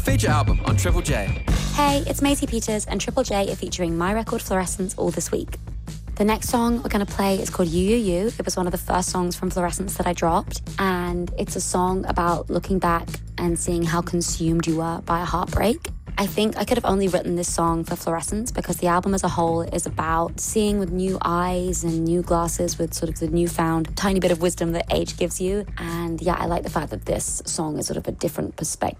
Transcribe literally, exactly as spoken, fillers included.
Feature album on Triple J. Hey, it's Maisie Peters, and Triple J are featuring my record Fluorescence all this week. The next song we're going to play is called You, You, You. It was one of the first songs from Fluorescence that I dropped, and it's a song about looking back and seeing how consumed you were by a heartbreak. I think I could have only written this song for Fluorescence because the album as a whole is about seeing with new eyes and new glasses with sort of the newfound tiny bit of wisdom that age gives you. And yeah, I like the fact that this song is sort of a different perspective